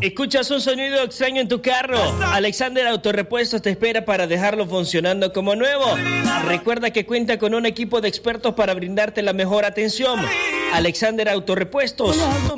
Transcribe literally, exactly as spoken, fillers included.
¿Escuchas un sonido extraño en tu carro? Alexander Autorepuestos te espera para dejarlo funcionando como nuevo. Recuerda que cuenta con un equipo de expertos para brindarte la mejor atención. Alexander Autorepuestos.